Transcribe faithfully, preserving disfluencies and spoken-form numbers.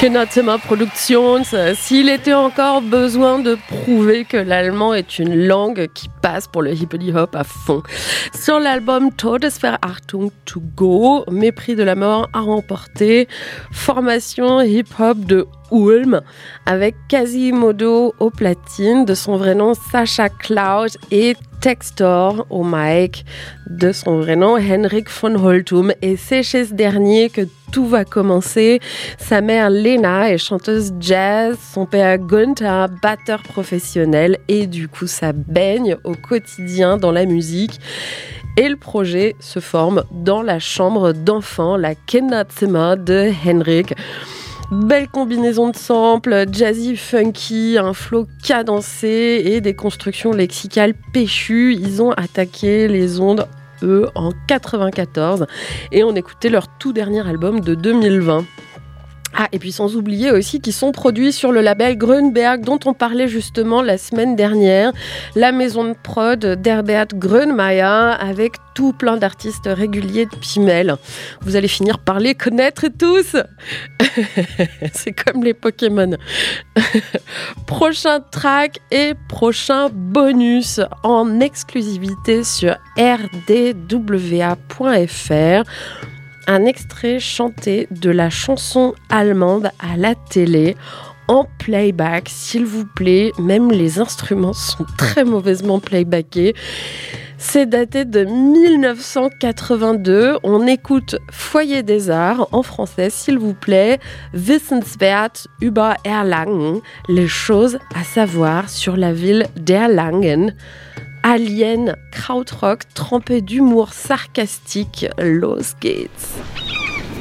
Kinderzimmer Productions, s'il était encore besoin de prouver que l'allemand est une langue qui passe pour le hippity-hop à fond. Sur l'album Todesverachtung to go, Mépris de la mort à remporter, formation hip-hop de Ulm, avec Quasimodo au platine, de son vrai nom Sacha Klaus, et Textor au mic, de son vrai nom Henrik von Holtum. Et c'est chez ce dernier que tout va commencer. Sa mère Lena est chanteuse jazz, son père Gunther batteur professionnel, et du coup ça baigne au quotidien dans la musique. Et le projet se forme dans la chambre d'enfant, la Kinderzimmer de Henrik. Belle combinaison de samples, jazzy, funky, un flow cadencé et des constructions lexicales péchues. Ils ont attaqué les ondes, eux, en quatre-vingt-quatorze, et on écoutait leur tout dernier album de deux mille vingt. Ah, et puis sans oublier aussi qu'ils sont produits sur le label Grönberg, dont on parlait justement la semaine dernière, la maison de prod d'Herbert Grönemeyer, avec tout plein d'artistes réguliers de Pimel. Vous allez finir par les connaître tous. C'est comme les Pokémon. Prochain track et prochain bonus en exclusivité sur r d w a point f r. Un extrait chanté de la chanson allemande à la télé, en playback, s'il vous plaît. Même les instruments sont très mauvaisement playbackés. C'est daté de dix-neuf cent quatre-vingt-deux. On écoute Foyer des Arts en français, s'il vous plaît. Wissenswert über Erlangen. Les choses à savoir sur la ville d'Erlangen. Alien, krautrock, trempé d'humour sarcastique. Los geht's!